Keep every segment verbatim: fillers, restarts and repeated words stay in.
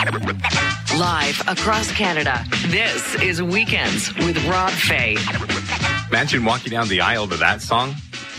Live across Canada, this is Weekends with Rob Fay. Imagine walking down the aisle to that song.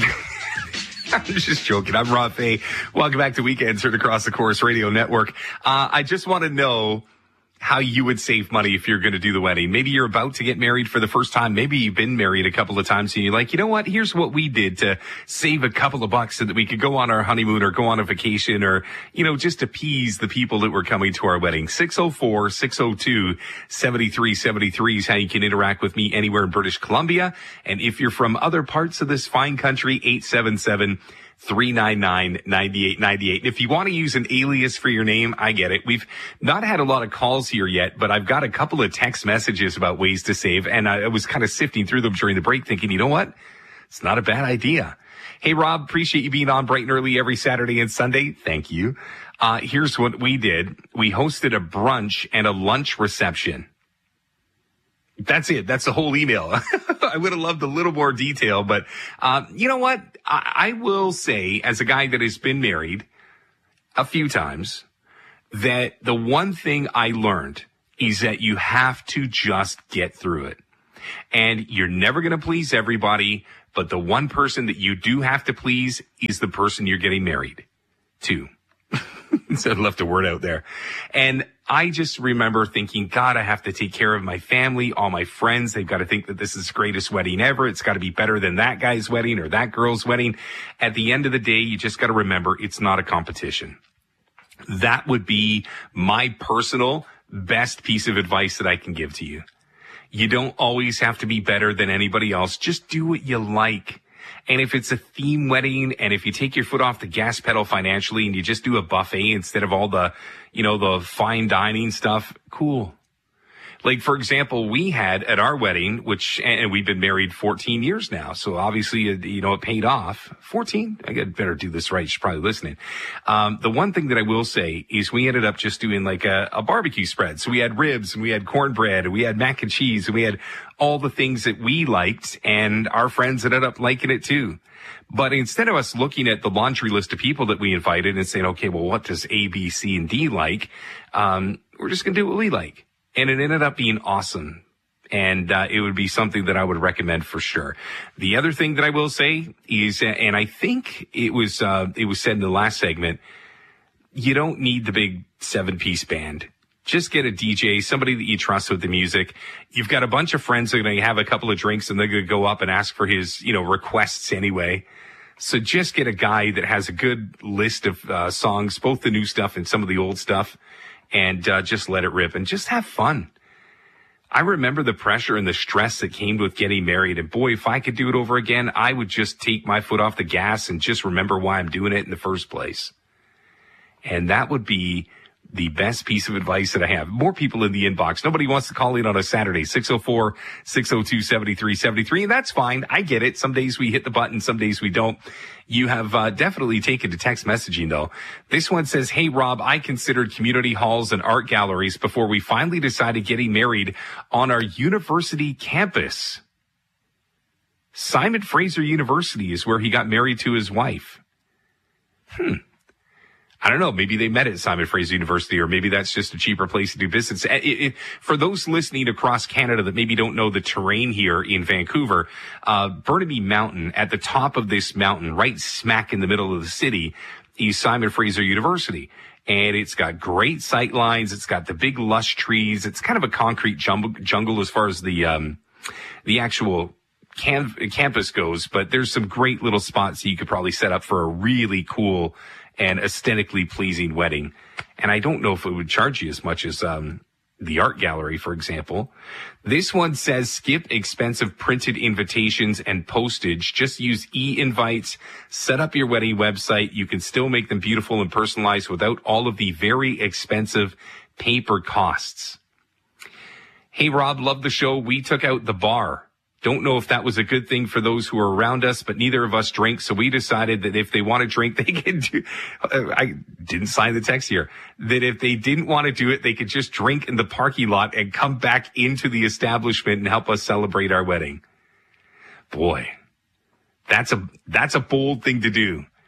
I'm just joking. I'm Rob Fay. Welcome back to Weekends heard across the Chorus Radio Network. Uh, I just want to know how you would save money if you're going to do the wedding. Maybe you're about to get married for the first time. Maybe you've been married a couple of times and you're like, you know what? Here's what we did to save a couple of bucks so that we could go on our honeymoon or go on a vacation or, you know, just appease the people that were coming to our wedding. six oh four, six oh two, seven three seven three is how you can interact with me anywhere in British Columbia. And if you're from other parts of this fine country, eight seven seven, three nine nine, nine eight nine eight. If you want to use an alias for your name, I get it. We've not had a lot of calls here yet, but I've got a couple of text messages about ways to save, and I was kind of sifting through them during the break thinking, you know what? It's not a bad idea. Hey, Rob, appreciate you being on bright and early every Saturday and Sunday. Thank you. Uh, here's what we did. We hosted a brunch and a lunch reception. That's it. That's the whole email. I would have loved a little more detail, but uh, you know what? I, I will say, as a guy that has been married a few times, that the one thing I learned is that you have to just get through it. And you're never going to please everybody, but the one person that you do have to please is the person you're getting married to. So I left a word out there. And I just remember thinking, God, I have to take care of my family, all my friends. They've got to think that this is the greatest wedding ever. It's got to be better than that guy's wedding or that girl's wedding. At the end of the day, you just got to remember it's not a competition. That would be my personal best piece of advice that I can give to you. You don't always have to be better than anybody else. Just do what you like. And if it's a theme wedding and if you take your foot off the gas pedal financially and you just do a buffet instead of all the, you know, the fine dining stuff, cool. Like, for example, we had at our wedding, which, and we've been married fourteen years now. So obviously, you know, it paid off. fourteen? I got better do this right. She's probably listening. Um, the one thing that I will say is we ended up just doing like a, a barbecue spread. So we had ribs and we had cornbread and we had mac and cheese and we had all the things that we liked, and our friends ended up liking it too. But instead of us looking at the laundry list of people that we invited and saying, okay, well, what does A, B, C, and D like? Um, we're just going to do what we like. And it ended up being awesome. And uh, it would be something that I would recommend for sure. The other thing that I will say is, and I think it was uh, it was said in the last segment, you don't need the big seven-piece band. Just get a D J, somebody that you trust with the music. You've got a bunch of friends that are going to have a couple of drinks and they're going to go up and ask for his, you know, requests anyway. So just get a guy that has a good list of uh, songs, both the new stuff and some of the old stuff, and uh, just let it rip and just have fun. I remember the pressure and the stress that came with getting married. And boy, if I could do it over again, I would just take my foot off the gas and just remember why I'm doing it in the first place. And that would be the best piece of advice that I have. More people in the inbox. Nobody wants to call in on a Saturday. six oh four, six oh two, seven three seven three. And that's fine. I get it. Some days we hit the button. Some days we don't. You have uh, definitely taken to text messaging, though. This one says, hey, Rob, I considered community halls and art galleries before we finally decided getting married on our university campus. Simon Fraser University is where he got married to his wife. Hmm. I don't know. Maybe they met at Simon Fraser University, or maybe that's just a cheaper place to do business. It, it, for those listening across Canada that maybe don't know the terrain here in Vancouver, uh, Burnaby Mountain, at the top of this mountain, right smack in the middle of the city, is Simon Fraser University. And it's got great sight lines. It's got the big lush trees. It's kind of a concrete jungle, jungle as far as the, um, the actual cam- campus goes. But there's some great little spots that you could probably set up for a really cool and aesthetically pleasing wedding. And I don't know if it would charge you as much as um the art gallery, for example. This one says, skip expensive printed invitations and postage. Just use e-invites. Set up your wedding website. You can still make them beautiful and personalized without all of the very expensive paper costs. Hey, Rob, love the show. We took out the bar. Don't know if that was a good thing for those who are around us, but neither of us drink. So we decided that if they want to drink, they can do, I didn't sign the text here, that if they didn't want to do it, they could just drink in the parking lot and come back into the establishment and help us celebrate our wedding. Boy, that's a, that's a bold thing to do.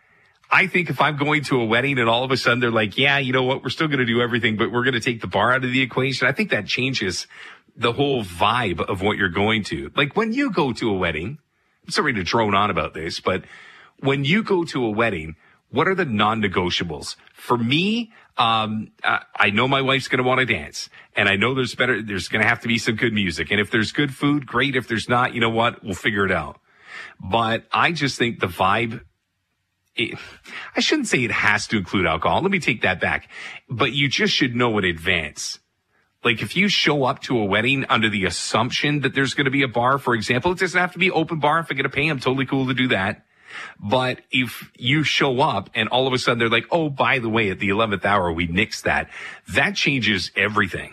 I think if I'm going to a wedding and all of a sudden they're like, yeah, you know what, we're still going to do everything, but we're going to take the bar out of the equation. I think that changes the whole vibe of what you're going to. Like when you go to a wedding, I'm sorry to drone on about this, but when you go to a wedding, what are the non-negotiables? For me, um, I, I know my wife's going to want to dance, and I know there's better, there's going to have to be some good music. And if there's good food, great. If there's not, you know what, we'll figure it out. But I just think the vibe, It, I shouldn't say it has to include alcohol. Let me take that back. But you just should know in advance. Like if you show up to a wedding under the assumption that there's going to be a bar, for example, it doesn't have to be open bar. If I'm going to pay, I'm totally cool to do that. But if you show up and all of a sudden they're like, oh, by the way, at the eleventh hour, we nixed that. That changes everything.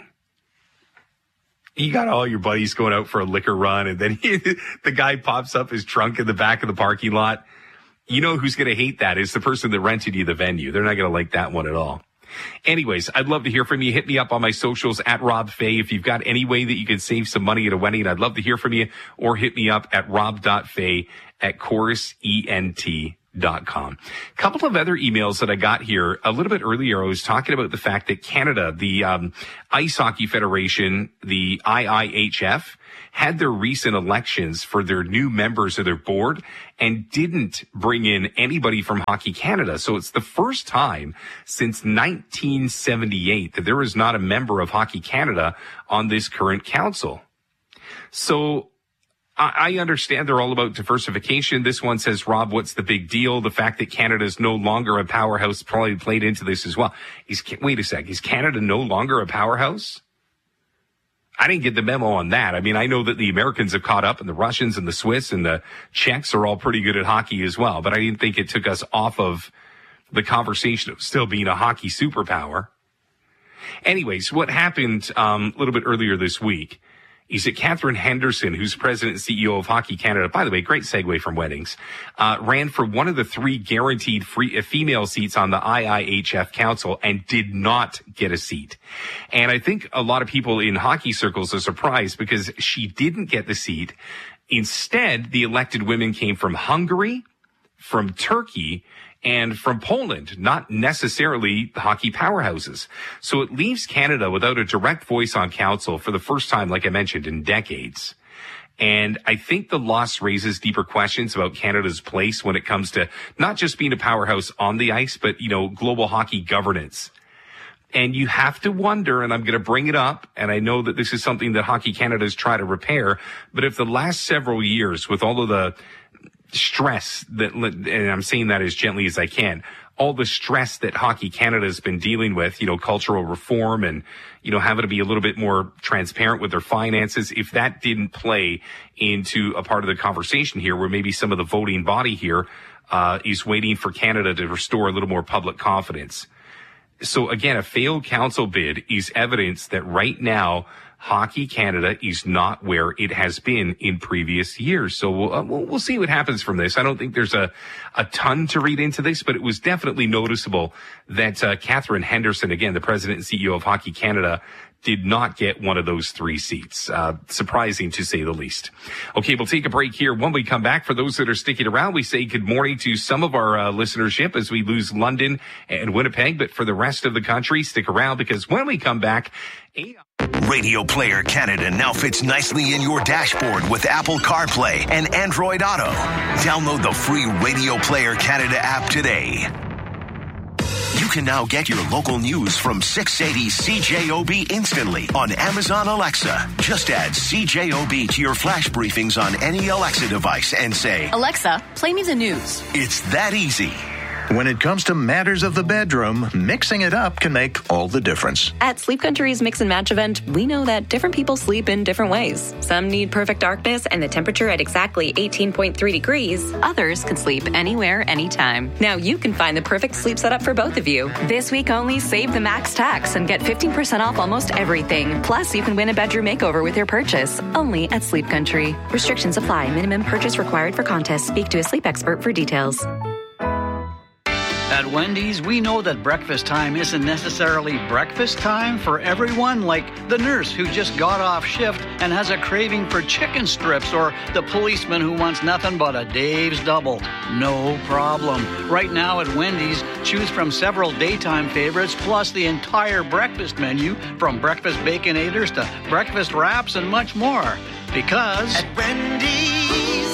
You got all your buddies going out for a liquor run, and then he, the guy pops up his trunk in the back of the parking lot. You know who's going to hate that is the person that rented you the venue. They're not going to like that one at all. Anyways, I'd love to hear from you. Hit me up on my socials at Rob Fay. If you've got any way that you can save some money at a wedding, I'd love to hear from you. Or hit me up at rob.fay at chorus ent dot com. A couple of other emails that I got here a little bit earlier. I was talking about the fact that Canada, the um, Ice Hockey Federation, the I I H F, had their recent elections for their new members of their board and didn't bring in anybody from Hockey Canada. So it's the first time since nineteen seventy-eight that there was not a member of Hockey Canada on this current council. So I understand they're all about diversification. This one says, Rob, what's the big deal? The fact that Canada is no longer a powerhouse probably played into this as well. Is, wait a sec. Is Canada no longer a powerhouse? I didn't get the memo on that. I mean, I know that the Americans have caught up and the Russians and the Swiss and the Czechs are all pretty good at hockey as well. But I didn't think it took us off of the conversation of still being a hockey superpower. Anyways, what happened um, a little bit earlier this week is that Catherine Henderson, who's president and C E O of Hockey Canada, by the way, great segue from weddings, uh, ran for one of the three guaranteed free uh, female seats on the I I H F Council and did not get a seat. And I think a lot of people in hockey circles are surprised because she didn't get the seat. Instead, the elected women came from Hungary, from Turkey, and from Poland, not necessarily the hockey powerhouses. So it leaves Canada without a direct voice on council for the first time, like I mentioned, in decades. And I think the loss raises deeper questions about Canada's place when it comes to not just being a powerhouse on the ice, but, you know, global hockey governance. And you have to wonder, and I'm going to bring it up, and I know that this is something that Hockey Canada has tried to repair, but if the last several years, with all of the stress that, and I'm saying that as gently as I can, all the stress that Hockey Canada has been dealing with, you know, cultural reform and, you know, having to be a little bit more transparent with their finances, if that didn't play into a part of the conversation here where maybe some of the voting body here uh is waiting for Canada to restore a little more public confidence. So again, a failed council bid is evidence that right now Hockey Canada is not where it has been in previous years. So we'll, uh, we'll, we'll see what happens from this. I don't think there's a, a ton to read into this, but it was definitely noticeable that uh, Catherine Henderson, again, the president and C E O of Hockey Canada, did not get one of those three seats. Uh, surprising to say the least. Okay, we'll take a break here. When we come back, for those that are sticking around, we say good morning to some of our uh, listenership as we lose London and Winnipeg. But for the rest of the country, stick around because when we come back, Radio Player Canada now fits nicely in your dashboard with Apple CarPlay and Android Auto. Download the free Radio Player Canada app today. You can now get your local news from six eighty C J O B instantly on Amazon Alexa. Just add C J O B to your flash briefings on any Alexa device and say, Alexa, play me the news. It's that easy. When it comes to matters of the bedroom, mixing it up can make all the difference. At Sleep Country's Mix and Match event, we know that different people sleep in different ways. Some need perfect darkness and the temperature at exactly eighteen point three degrees. Others can sleep anywhere, anytime. Now you can find the perfect sleep setup for both of you. This week only, save the max tax and get fifteen percent off almost everything. Plus, you can win a bedroom makeover with your purchase. Only at Sleep Country. Restrictions apply. Minimum purchase required for contest. Speak to a sleep expert for details. At Wendy's, we know that breakfast time isn't necessarily breakfast time for everyone, like the nurse who just got off shift and has a craving for chicken strips, or the policeman who wants nothing but a Dave's Double. No problem. Right now at Wendy's, choose from several daytime favorites plus the entire breakfast menu, from breakfast baconators to breakfast wraps and much more. Because at Wendy's,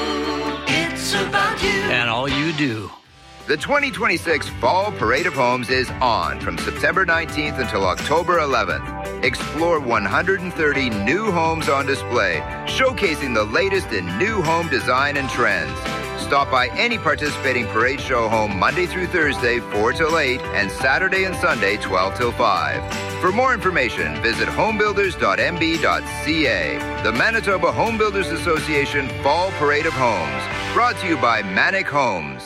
it's about you and all you do. The twenty twenty-six Fall Parade of Homes is on from September nineteenth until October eleventh. Explore one hundred thirty new homes on display, showcasing the latest in new home design and trends. Stop by any participating parade show home Monday through Thursday, four till eight, and Saturday and Sunday, twelve till five. For more information, visit homebuilders dot m b dot c a. The Manitoba Home Builders Association Fall Parade of Homes, brought to you by Manic Homes.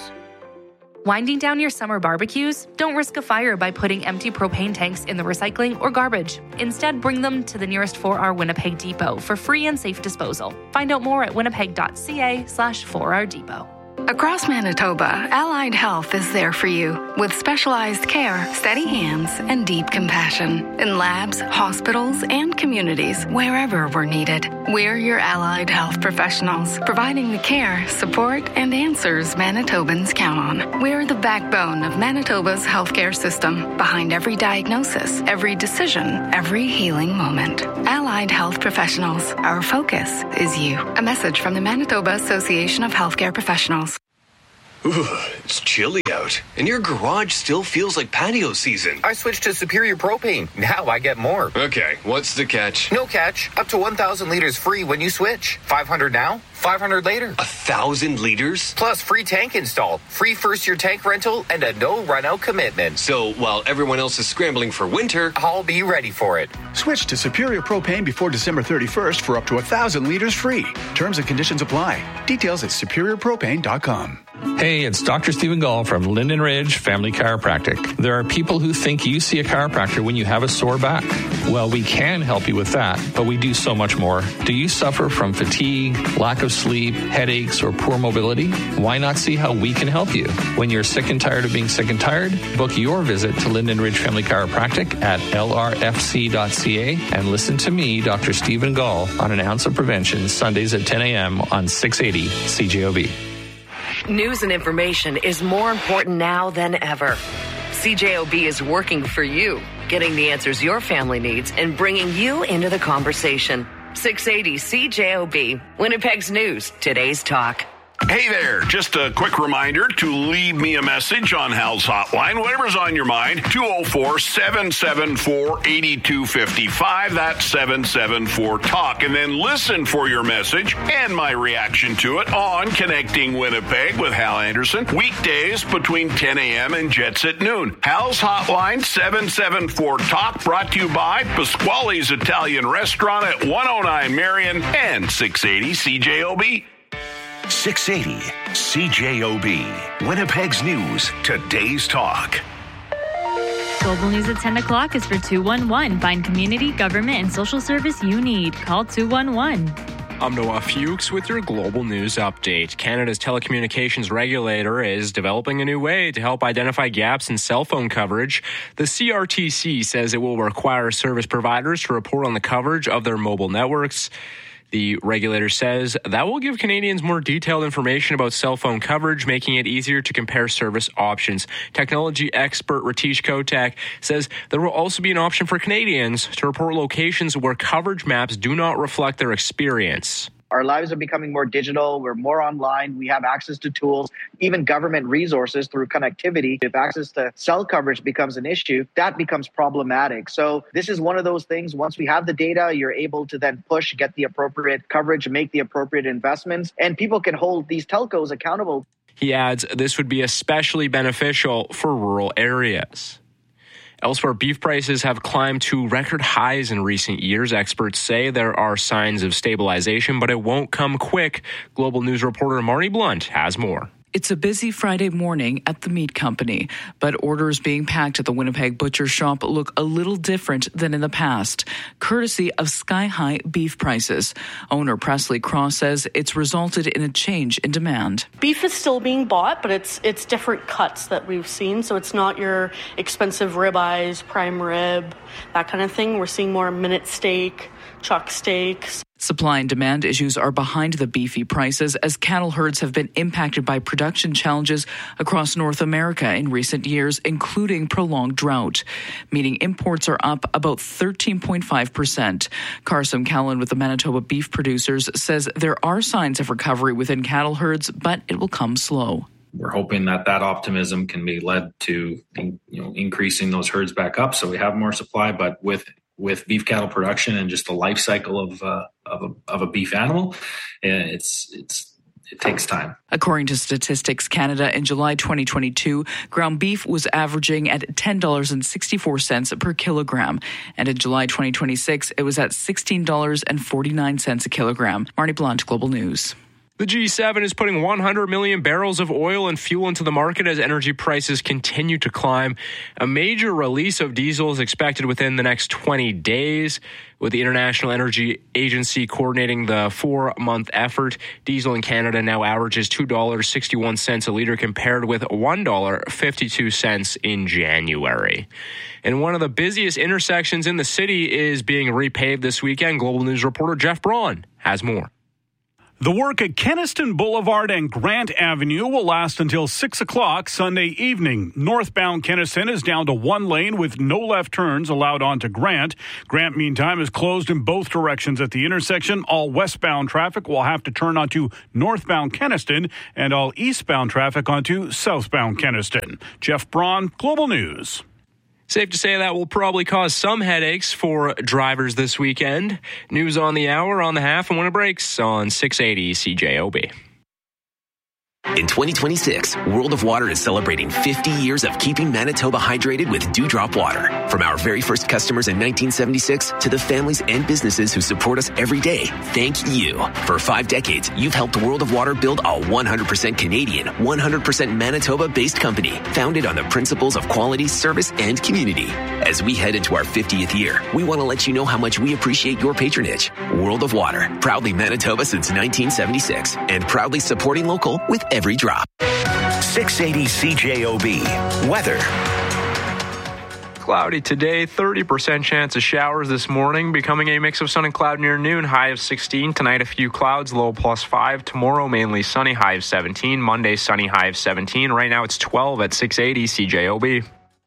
Winding down your summer barbecues? Don't risk a fire by putting empty propane tanks in the recycling or garbage. Instead, bring them to the nearest four R Winnipeg depot for free and safe disposal. Find out more at winnipeg dot c a slash four R depot. Across Manitoba, Allied Health is there for you with specialized care, steady hands, and deep compassion in labs, hospitals, and communities wherever we're needed. We're your Allied Health professionals, providing the care, support, and answers Manitobans count on. We're the backbone of Manitoba's healthcare system, behind every diagnosis, every decision, every healing moment. Allied Health professionals, our focus is you. A message from the Manitoba Association of Healthcare Professionals. Ooh, it's chilly out, and your garage still feels like patio season. I switched to Superior Propane. Now I get more. Okay, what's the catch? No catch. Up to one thousand liters free when you switch. five hundred now, five hundred later. A thousand liters? Plus free tank install, free first-year tank rental, and a no-run-out commitment. So while everyone else is scrambling for winter, I'll be ready for it. Switch to Superior Propane before December thirty-first for up to one thousand liters free. Terms and conditions apply. Details at superior propane dot com. Hey, it's Doctor Stephen Gall from Linden Ridge Family Chiropractic. There are people who think you see a chiropractor when you have a sore back. Well, we can help you with that, but we do so much more. Do you suffer from fatigue, lack of sleep, headaches, or poor mobility? Why not see how we can help you? When you're sick and tired of being sick and tired, book your visit to Linden Ridge Family Chiropractic at l r f c dot c a and listen to me, Doctor Stephen Gall, on An Ounce of Prevention, Sundays at ten a.m. on six eighty C J O B. News and information is more important now than ever. C J O B is working for you, getting the answers your family needs and bringing you into the conversation. six eighty C J O B, Winnipeg's News, today's talk. Hey there, just a quick reminder to leave me a message on Hal's Hotline, whatever's on your mind, two oh four, seven seven four, eight two five five, that's seven seven four, talk, and then listen for your message and my reaction to it on Connecting Winnipeg with Hal Anderson, weekdays between ten a.m. and Jets at noon. Hal's Hotline, seven seven four, talk, brought to you by Pasquale's Italian Restaurant at one oh nine Marion and six eighty C J O B. six eighty C J O B, Winnipeg's News, today's talk. Global News at ten o'clock is for two one one. Find community, government, and social service you need. Call two one one. I'm Noah Fuchs with your Global News Update. Canada's telecommunications regulator is developing a new way to help identify gaps in cell phone coverage. The C R T C says it will require service providers to report on the coverage of their mobile networks. The regulator says that will give Canadians more detailed information about cell phone coverage, making it easier to compare service options. Technology expert Ratish Kotak says there will also be an option for Canadians to report locations where coverage maps do not reflect their experience. Our lives are becoming more digital. We're more online. We have access to tools, even government resources through connectivity. If access to cell coverage becomes an issue, that becomes problematic. So this is one of those things. Once we have the data, you're able to then push, get the appropriate coverage, make the appropriate investments, and people can hold these telcos accountable. He adds this would be especially beneficial for rural areas. Elsewhere, beef prices have climbed to record highs in recent years. Experts say there are signs of stabilization, but it won't come quick. Global News reporter Marnie Blunt has more. It's a busy Friday morning at the meat company, but orders being packed at the Winnipeg Butcher Shop look a little different than in the past, courtesy of sky-high beef prices. Owner Presley Cross says it's resulted in a change in demand. Beef is still being bought, but it's it's different cuts that we've seen, so it's not your expensive ribeyes, prime rib, that kind of thing. We're seeing more minute steak, chuck steaks. Supply and demand issues are behind the beefy prices as cattle herds have been impacted by production challenges across North America in recent years, including prolonged drought, meaning imports are up about thirteen point five percent. Carson Callan with the Manitoba Beef Producers says there are signs of recovery within cattle herds, but it will come slow. We're hoping that that optimism can be led to, you know, increasing those herds back up so we have more supply, but with with beef cattle production and just the life cycle of uh, of, a, of a beef animal, it's it's it takes time. According to Statistics Canada, in July twenty twenty-two, ground beef was averaging at ten dollars and sixty-four cents per kilogram, and in July twenty twenty-six, it was at sixteen dollars and forty-nine cents a kilogram. Marnie Blunt, Global News. The G seven is putting one hundred million barrels of oil and fuel into the market as energy prices continue to climb. A major release of diesel is expected within the next twenty days. With the International Energy Agency coordinating the four-month effort, diesel in Canada now averages two dollars and sixty-one cents a litre compared with one dollar and fifty-two cents in January. And one of the busiest intersections in the city is being repaved this weekend. Global News reporter Jeff Braun has more. The work at Kenaston Boulevard and Grant Avenue will last until six o'clock Sunday evening. Northbound Kenaston is down to one lane with no left turns allowed onto Grant. Grant, meantime, is closed in both directions at the intersection. All westbound traffic will have to turn onto northbound Kenaston, and all eastbound traffic onto southbound Kenaston. Jeff Braun, Global News. Safe to say that will probably cause some headaches for drivers this weekend. News on the hour, on the half, and when it breaks on six eighty C J O B. In twenty twenty-six, World of Water is celebrating fifty years of keeping Manitoba hydrated with Dewdrop Water. From our very first customers in nineteen seventy-six to the families and businesses who support us every day, thank you. For five decades, you've helped World of Water build a one hundred percent Canadian, one hundred percent Manitoba-based company founded on the principles of quality, service, and community. As we head into our fiftieth year, we want to let you know how much we appreciate your patronage. World of Water, proudly Manitoba since nineteen seventy-six, and proudly supporting local with every drop. six eighty C J O B. Weather. Cloudy today, thirty percent chance of showers this morning, becoming a mix of sun and cloud near noon, high of sixteen. Tonight, a few clouds, low plus five. Tomorrow, mainly sunny, high of seventeen. Monday, sunny, high of seventeen. Right now, it's twelve at six eighty C J O B.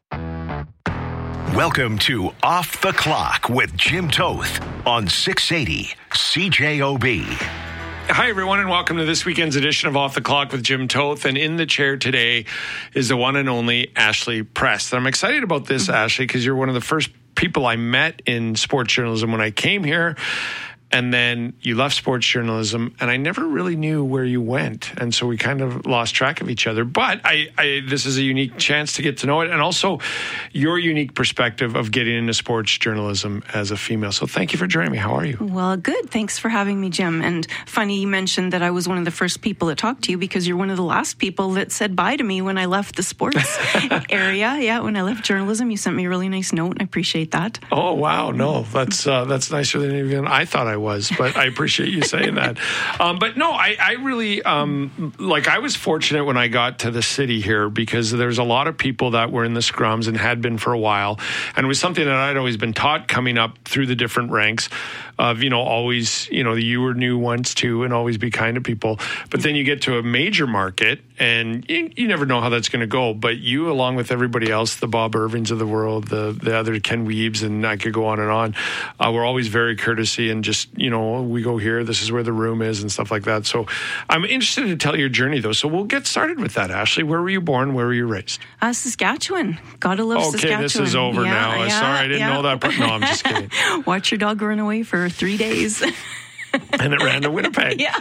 Welcome to Off the Clock with Jim Toth on six eighty C J O B. Hi, everyone, and welcome to this weekend's edition of Off the Clock with Jim Toth. And in the chair today is the one and only Ashley Prest. And I'm excited about this, mm-hmm. Ashley, because you're one of the first people I met in sports journalism when I came here. And then you left sports journalism, and I never really knew where you went. And so we kind of lost track of each other. But I, I, this is a unique chance to get to know it, and also your unique perspective of getting into sports journalism as a female. So thank you for joining me. How are you? Well, good. Thanks for having me, Jim. And funny you mentioned that I was one of the first people that talked to you because you're one of the last people that said bye to me when I left the sports area. Yeah, when I left journalism, you sent me a really nice note, and I appreciate that. Oh, wow. No, that's uh, that's nicer than even I thought I was, but I appreciate you saying that. Um, but no, I, I really, um, like I was fortunate when I got to the city here because there's a lot of people that were in the scrums and had been for a while. And it was something that I'd always been taught coming up through the different ranks of, you know, always, you know, you were new once too and always be kind to people. But then you get to a major market and you, you never know how that's going to go. But you, along with everybody else, the Bob Irvings of the world, the, the other Ken Weebs, and I could go on and on, uh, we're always very courtesy and just, you know, we go here, this is where the room is and stuff like that. So I'm interested to tell your journey, though. So we'll get started with that, Ashley. Where were you born? Where were you raised? Uh, Saskatchewan. Gotta love okay, Saskatchewan. Okay, this is over yeah, now. Yeah, Sorry, I didn't yeah. know that. Part. No, I'm just kidding. Watch your dog run away for three days. And it ran to Winnipeg. yeah.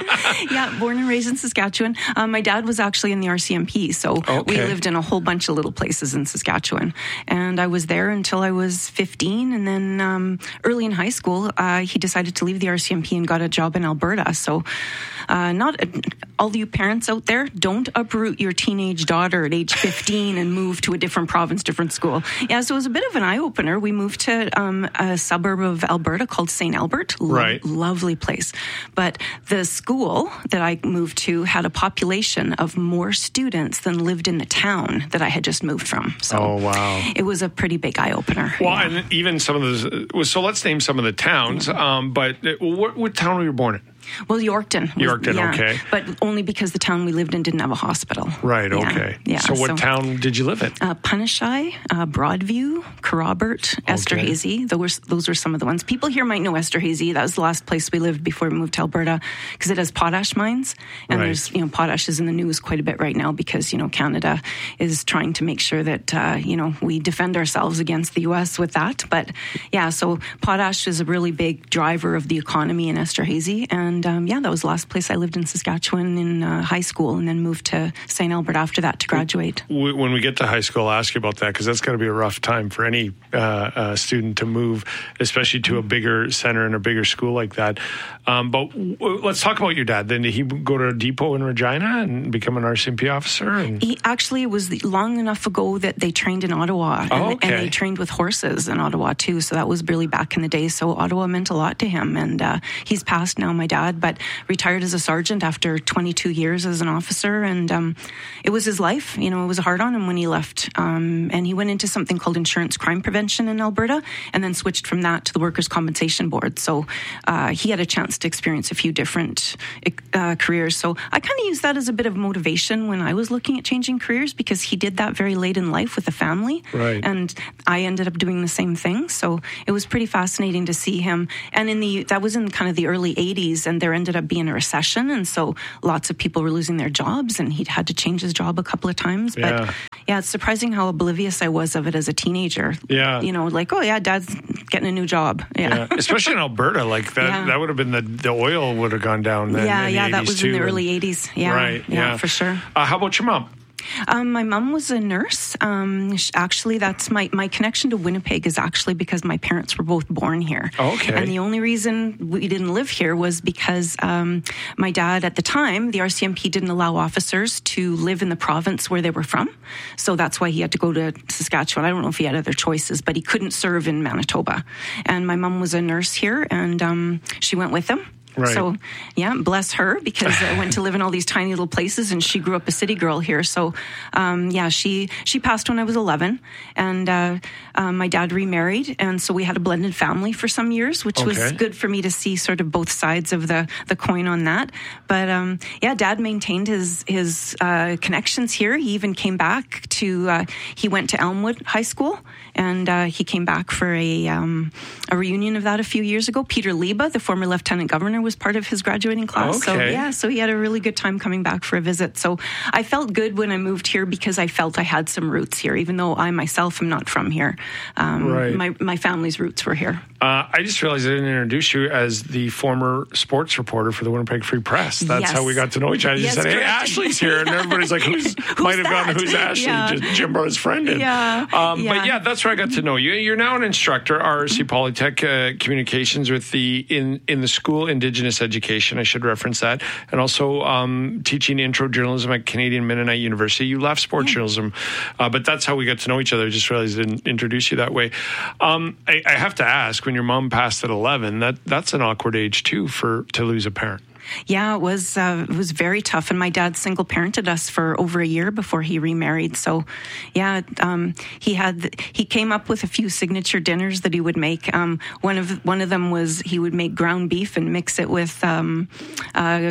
Yeah, born and raised in Saskatchewan. Um, my dad was actually in the R C M P, so okay. we lived in a whole bunch of little places in Saskatchewan. And I was there until I was fifteen, and then um, early in high school, uh, he decided to leave the R C M P and got a job in Alberta. So uh, not uh, all you parents out there, don't uproot your teenage daughter at age fifteen and move to a different province, different school. Yeah, so it was a bit of an eye-opener. We moved to um, a suburb of Alberta called Saint Albert. Lo- right. Lovely place. But the school that I moved to had a population of more students than lived in the town that I had just moved from. So oh, wow. It was a pretty big eye-opener. Well, yeah. and even some of those, so let's name some of the towns, um, but what, what town were you born in? Well, Yorkton. Was, Yorkton, yeah, okay. But only because the town we lived in didn't have a hospital. Right, yeah, okay. Yeah, so what so, town did you live in? Uh, Punishai, uh, Broadview, Kerrobert, Okay. Esterhazy. Those, those were some of the ones. People here might know Esterhazy. That was the last place we lived before we moved to Alberta because it has potash mines. And Right. there's, you know, potash is in the news quite a bit right now because, you know, Canada is trying to make sure that, uh, you know, we defend ourselves against the U S with that. But yeah, so potash is a really big driver of the economy in Esterhazy. And um, yeah, that was the last place I lived in Saskatchewan in uh, high school and then moved to Saint Albert after that to graduate. When we get to high school, I'll ask you about that because that's got to be a rough time for any uh, uh, student to move, especially to a bigger center and a bigger school like that. Um, but w- let's talk about your dad. Then did he go to a depot in Regina and become an R C M P officer? And... He actually was long enough ago that they trained in Ottawa and, oh, okay. and they trained with horses in Ottawa too. So that was really back in the day. So Ottawa meant a lot to him and uh, he's passed now, my dad, but retired as a sergeant after twenty-two years as an officer. And um, it was his life. You know, it was hard on him when he left. Um, and he went into something called insurance crime prevention in Alberta and then switched from that to the Workers' Compensation Board. So uh, he had a chance to experience a few different uh, careers. So I kind of used that as a bit of motivation when I was looking at changing careers because he did that very late in life with a family. Right. And I ended up doing the same thing. So it was pretty fascinating to see him. And in the that was in kind of the early eighties and there ended up being a recession. And so lots of people were losing their jobs and he'd had to change his job a couple of times. But Yeah. yeah, it's surprising how oblivious I was of it as a teenager. Yeah. You know, like, oh yeah, dad's getting a new job. Yeah. Yeah. Especially in Alberta, like that, Yeah. that would have been the, the oil would have gone down then. Yeah, in the yeah, that eighties was in the too. early eighties. Yeah. Right, Yeah, yeah. for sure. Uh, how about your mom? Um, my mom was a nurse. Um, sh- actually, that's my, my connection to Winnipeg is actually because my parents were both born here. Okay. And the only reason we didn't live here was because um, my dad, at the time, the R C M P didn't allow officers to live in the province where they were from. So that's why he had to go to Saskatchewan. I don't know if he had other choices, but he couldn't serve in Manitoba. And my mom was a nurse here, and um, she went with him. Right. So, yeah, bless her because I went to live in all these tiny little places and she grew up a city girl here. So, um, yeah, she, she passed when I was eleven and uh, uh, my dad remarried. And so we had a blended family for some years, which was Okay. good for me to see sort of both sides of the, the coin on that. But, um, yeah, dad maintained his, his uh, connections here. He even came back to, uh, he went to Elmwood High School and uh, he came back for a, um, a reunion of that a few years ago. Peter Liba, the former lieutenant governor, was part of his graduating class. So Okay. yeah, so he had a really good time coming back for a visit. So I felt good when I moved here because I felt I had some roots here, even though I myself am not from here. Um, Right. My my family's roots were here. Uh, I just realized I didn't introduce you as the former sports reporter for the Winnipeg Free Press. That's Yes. how we got to know each other. You Yes, said, hey, correct. Ashley's here. And everybody's like, who's, might have gone, that? who's Ashley? Yeah. Just Jim brought his friend in. Yeah. Um, Yeah. But yeah, that's where I got to know you. You're now an instructor, R R C Polytech uh, Communications with the, in, in the school Indigenous Education. I should reference that. And also um, teaching intro journalism at Canadian Mennonite University. You left sports journalism, uh, but that's how we got to know each other. I just realized I didn't introduce you that way. Um, I, I have to ask, when your mom passed at eleven, that that's an awkward age too for to lose a parent. Yeah, it was uh, it was very tough, and my dad single parented us for over a year before he remarried. So, yeah, um, he had he came up with a few signature dinners that he would make. Um, one of one of them was he would make ground beef and mix it with um, uh,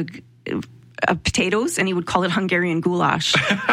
uh, potatoes, and he would call it Hungarian goulash.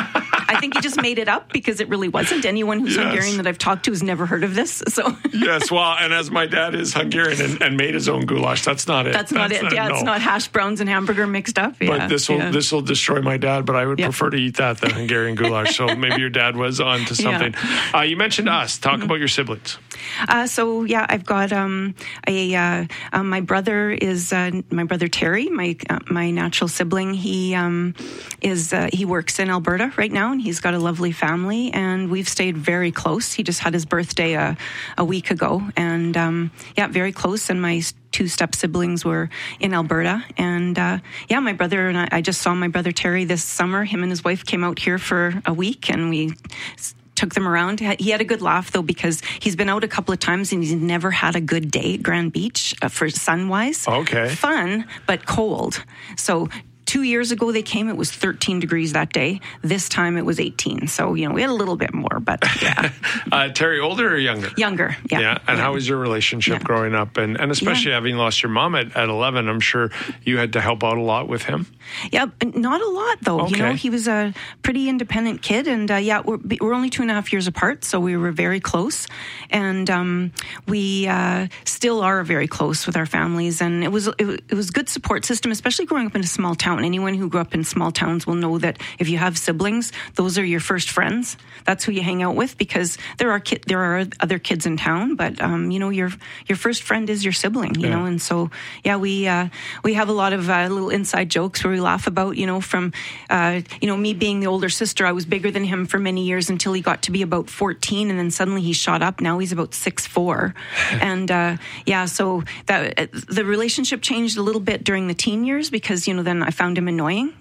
I think he just made it up because it really wasn't. Anyone who's Yes. Hungarian that I've talked to has never heard of this. So Yes, well, and as my dad is Hungarian and, and made his own goulash, that's not it. that's not it. Yeah, no. it's not hash browns and hamburger mixed up. Yeah, But this will yeah. this will destroy my dad. But I would Yeah. prefer to eat that than Hungarian goulash. So maybe your dad was on to something. Uh, you mentioned us. Talk about your siblings. Uh, so yeah, I've got um, a uh, uh, my brother is uh, my brother Terry, my uh, my natural sibling. He um, is uh, he works in Alberta right now, and he's got a lovely family, and we've stayed very close. He just had his birthday a, a week ago, and um, yeah, very close. And my two step siblings were in Alberta, and uh, yeah, my brother and I, I just saw my brother Terry this summer. Him and his wife came out here for a week, and we took them around. He had a good laugh, though, because he's been out a couple of times and he's never had a good day at Grand Beach uh, for sun-wise. Okay. Fun, but cold. So two years ago they came, it was thirteen degrees that day. This time it was eighteen. So, you know, we had a little bit more, but yeah. uh, Terry, older or younger? Younger, yeah. Yeah, and yeah. how was your relationship yeah. growing up? And, and especially yeah. having lost your mom at, at eleven, I'm sure you had to help out a lot with him. Yeah, not a lot, though. Okay. You know, he was a pretty independent kid, and uh, yeah, we're, we're only two and a half years apart, so we were very close, and um, we uh, still are very close with our families, and it was it, it was a good support system, especially growing up in a small town. Anyone who grew up in small towns will know that if you have siblings, those are your first friends. That's who you hang out with, because there are ki- there are other kids in town, but um, you know, your your first friend is your sibling, you yeah. know, and so yeah, we uh, we have a lot of uh, little inside jokes where we laugh about, you know, from, uh, you know, me being the older sister, I was bigger than him for many years until he got to be about fourteen, and then suddenly he shot up. Now he's about six foot four. And, uh, yeah, so that the relationship changed a little bit during the teen years because, you know, then I found him annoying.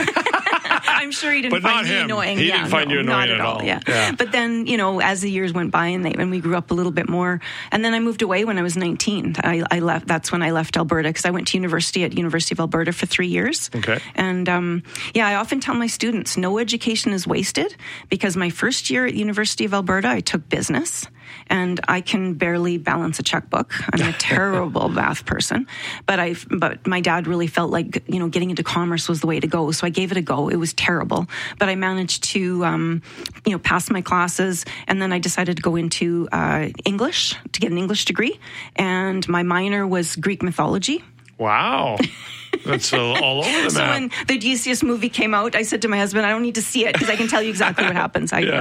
I'm sure he didn't but find not me him. annoying. He yeah, didn't find no, you annoying not at, at all. all. Yeah. Yeah. But then, you know, as the years went by and they and we grew up a little bit more, and then I moved away when I was nineteen. I, I left. That's when I left Alberta because I went to university at University of Alberta for three years. Okay. And um, yeah, I often tell my students, no education is wasted, because my first year at University of Alberta, I took business, and I can barely balance a checkbook. I'm a terrible math person, but I but my dad really felt like, you know, getting into commerce was the way to go, so I gave it a go. It was terrible, but I managed to um, you know, pass my classes, and then I decided to go into uh, English to get an English degree, and my minor was Greek mythology. Wow. That's uh, all over the map. So when the Odysseus movie came out, I said to my husband, I don't need to see it because I can tell you exactly what happens. I, yeah.